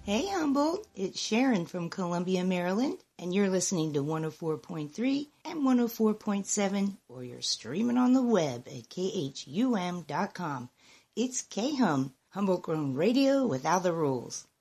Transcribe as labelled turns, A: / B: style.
A: Hey Humboldt, it's Sharon from Columbia, Maryland, and you're listening to 104.3 and 104.7, or you're streaming on the web at khum.com. It's K-Hum, Humboldt Grown Radio without the rules.